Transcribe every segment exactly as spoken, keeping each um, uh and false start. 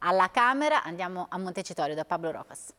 alla Camera. Andiamo a Montecitorio da Pablo Rocas.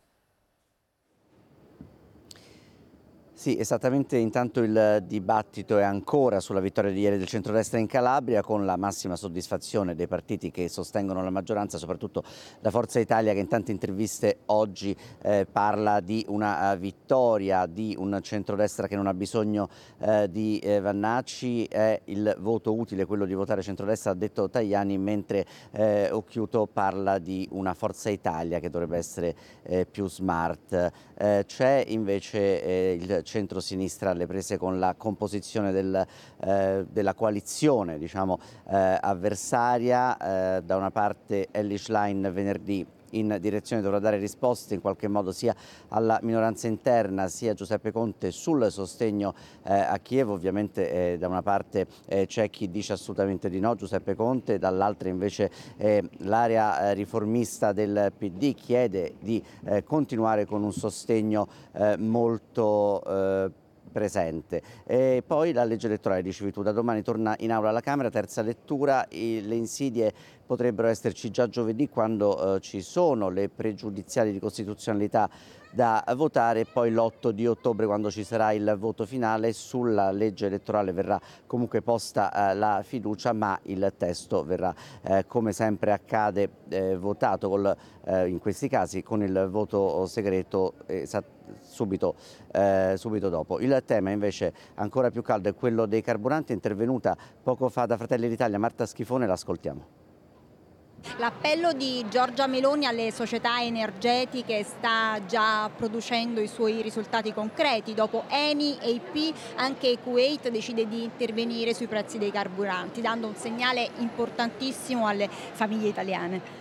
Sì, esattamente, intanto il dibattito è ancora sulla vittoria di ieri del centrodestra in Calabria, con la massima soddisfazione dei partiti che sostengono la maggioranza, soprattutto da Forza Italia, che in tante interviste oggi eh, parla di una uh, vittoria di un centrodestra che non ha bisogno eh, di eh, Vannacci. È il voto utile quello di votare centrodestra, ha detto Tajani, mentre eh, Occhiuto parla di una Forza Italia che dovrebbe essere eh, più smart. Eh, c'è invece eh, il centro-sinistra alle prese con la composizione del, eh, della coalizione, diciamo, eh, avversaria. Eh, da una parte Elly Schlein venerdì in direzione dovrà dare risposte in qualche modo sia alla minoranza interna sia a Giuseppe Conte sul sostegno eh, a Kiev. Ovviamente eh, da una parte eh, c'è chi dice assolutamente di no, Giuseppe Conte, dall'altra invece eh, l'area eh, riformista del P D chiede di eh, continuare con un sostegno eh, molto eh, presente. E poi la legge elettorale, dicevi tu, da domani torna in aula alla Camera, terza lettura. E le insidie potrebbero esserci già giovedì, quando eh, ci sono le pregiudiziali di costituzionalità da votare, e poi l'otto di ottobre, quando ci sarà il voto finale. Sulla legge elettorale verrà comunque posta eh, la fiducia, ma il testo verrà, eh, come sempre accade, eh, votato col, eh, in questi casi con il voto segreto esatto. Subito, eh, subito dopo. Il tema invece ancora più caldo è quello dei carburanti. È intervenuta poco fa da Fratelli d'Italia Marta Schifone, l'ascoltiamo. L'appello di Giorgia Meloni alle società energetiche sta già producendo i suoi risultati concreti. Dopo Eni e I P, anche Kuwait decide di intervenire sui prezzi dei carburanti, dando un segnale importantissimo alle famiglie italiane.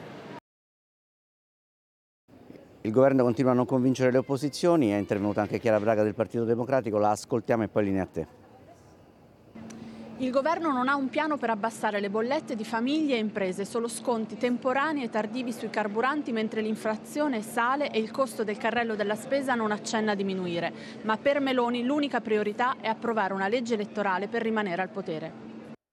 Il governo continua a non convincere le opposizioni, è intervenuta anche Chiara Braga del Partito Democratico, la ascoltiamo e poi linea a te. Il governo non ha un piano per abbassare le bollette di famiglie e imprese, solo sconti temporanei e tardivi sui carburanti, mentre l'inflazione sale e il costo del carrello della spesa non accenna a diminuire. Ma per Meloni l'unica priorità è approvare una legge elettorale per rimanere al potere.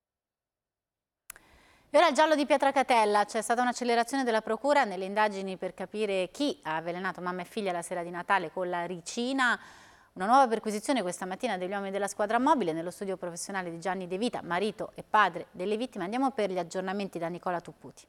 E ora il giallo di Pietracatella. C'è stata un'accelerazione della procura nelle indagini per capire chi ha avvelenato mamma e figlia la sera di Natale con la ricina. Una nuova perquisizione questa mattina degli uomini della squadra mobile nello studio professionale di Gianni De Vita, marito e padre delle vittime. Andiamo per gli aggiornamenti da Nicola Tupputi.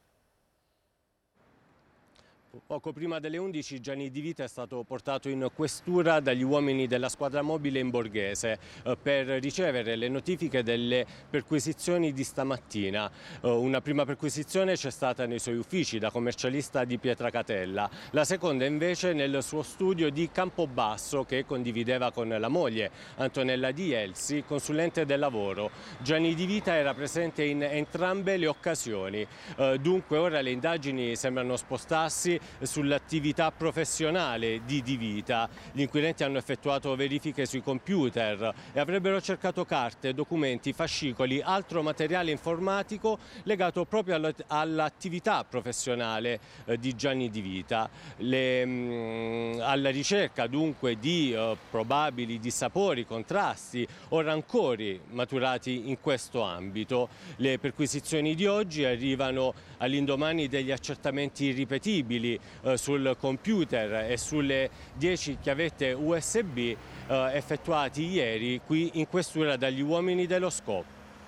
Poco prima delle undici Gianni Di Vita è stato portato in questura dagli uomini della squadra mobile in Borghese eh, per ricevere le notifiche delle perquisizioni di stamattina. Eh, una prima perquisizione c'è stata nei suoi uffici da commercialista di Pietracatella, la seconda invece nel suo studio di Campobasso, che condivideva con la moglie Antonella Di Elsi, consulente del lavoro. Gianni Di Vita era presente in entrambe le occasioni. Eh, dunque ora le indagini sembrano spostarsi sull'attività professionale di Di Vita. Gli inquirenti hanno effettuato verifiche sui computer e avrebbero cercato carte, documenti, fascicoli, altro materiale informatico legato proprio all'attività professionale di Gianni Di Vita. Le, mh, alla ricerca dunque di uh, probabili dissapori, contrasti o rancori maturati in questo ambito. Le perquisizioni di oggi arrivano all'indomani degli accertamenti ripetibili eh, sul computer e sulle dieci chiavette U S B eh, effettuati ieri qui in questura dagli uomini dello S C O.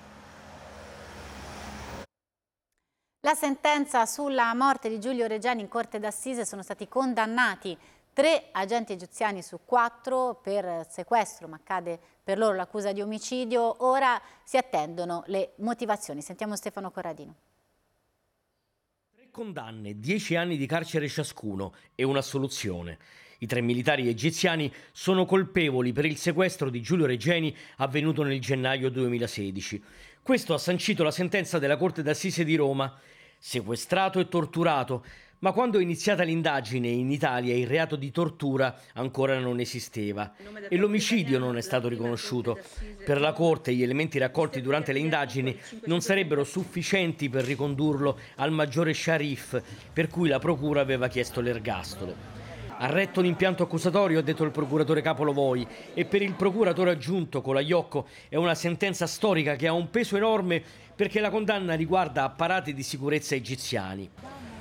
La sentenza sulla morte di Giulio Regeni in corte d'assise: sono stati condannati tre agenti egiziani su quattro per sequestro, ma accade per loro l'accusa di omicidio. Ora si attendono le motivazioni. Sentiamo Stefano Corradino. Condanne, dieci anni di carcere ciascuno e un'assoluzione. I tre militari egiziani sono colpevoli per il sequestro di Giulio Regeni avvenuto nel gennaio duemilasedici. Questo ha sancito la sentenza della Corte d'Assise di Roma. Sequestrato e torturato, ma quando è iniziata l'indagine in Italia il reato di tortura ancora non esisteva e l'omicidio non è stato riconosciuto. Per la Corte gli elementi raccolti durante le indagini non sarebbero sufficienti per ricondurlo al maggiore Sharif, per cui la Procura aveva chiesto l'ergastolo. Ha retto l'impianto accusatorio, ha detto il procuratore capo Lovoi, e per il procuratore aggiunto Colaiocco è una sentenza storica che ha un peso enorme perché la condanna riguarda apparati di sicurezza egiziani.